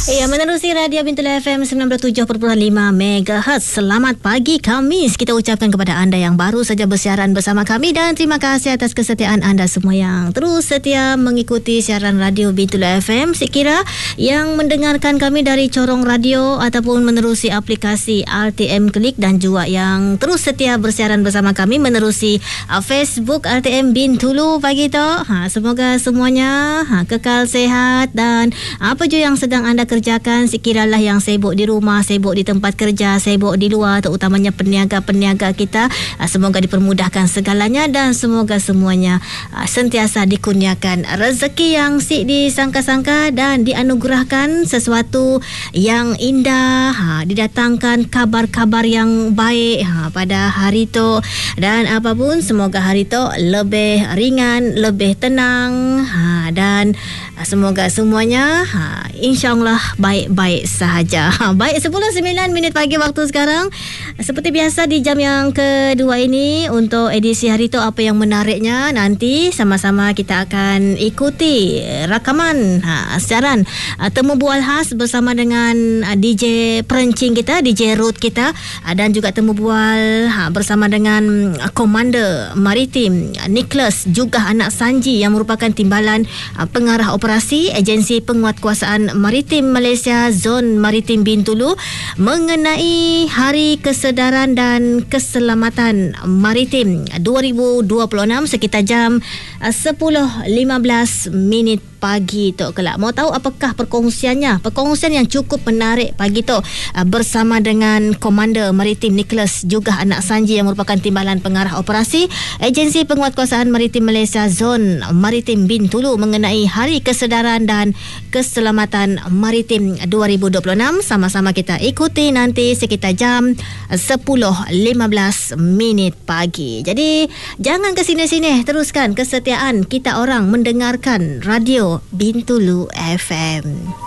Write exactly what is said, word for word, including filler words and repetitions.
Ya, menerusi Radio Bintulu F M sembilan puluh tujuh perpuluhan lima megahertz. Selamat pagi Khamis. Kita ucapkan kepada anda yang baru saja bersiaran bersama kami dan terima kasih atas kesetiaan anda semua yang terus setia mengikuti siaran Radio Bintulu F M. Sekira yang mendengarkan kami dari corong radio ataupun menerusi aplikasi R T M Klik dan juga yang terus setia bersiaran bersama kami menerusi uh, Facebook R T M Bintulu pagi tu. Ha, semoga semuanya ha, kekal sehat dan apa je yang sedang anda kerjakan, sekiralah yang sibuk di rumah, sibuk di tempat kerja, sibuk di luar, terutamanya peniaga-peniaga kita, semoga dipermudahkan segalanya dan semoga semuanya sentiasa dikurniakan rezeki yang si disangka-sangka dan dianugerahkan sesuatu yang indah, ha, didatangkan kabar-kabar yang baik ha, pada hari itu dan apapun semoga hari itu lebih ringan, lebih tenang ha, dan semoga semuanya ha, insyaAllah baik-baik sahaja. Ha, baik, sepuluh sembilan minit pagi waktu sekarang. Seperti biasa di jam yang kedua ini untuk edisi hari itu apa yang menariknya nanti sama-sama kita akan ikuti rakaman ha, siaran ha, temu bual khas bersama dengan ha, D J perencing kita, D J Root kita ha, dan juga temu bual ha, bersama dengan ha, Komander Maritim Nicholas juga anak Sanji yang merupakan timbalan ha, pengarah operasi Agensi Penguatkuasaan Maritim Malaysia Zon Maritim Bintulu mengenai Hari Kesedaran dan Keselamatan Maritim dua ribu dua puluh enam sekitar jam sepuluh lima belas minit pagi tu kelak. Mau tahu apakah perkongsiannya? Perkongsian yang cukup menarik pagi tu bersama dengan Komander Maritim Nicholas juga anak Sanji yang merupakan timbalan pengarah operasi Agensi Penguatkuasaan Maritim Malaysia Zon Maritim Bintulu mengenai Hari Kesedaran dan Keselamatan Maritim dua ribu dua puluh enam. Sama-sama kita ikuti nanti sekitar jam sepuluh lima belas minit pagi. Jadi jangan ke sini-sini, teruskan kesetiaan kita orang mendengarkan Radio Bintulu F M.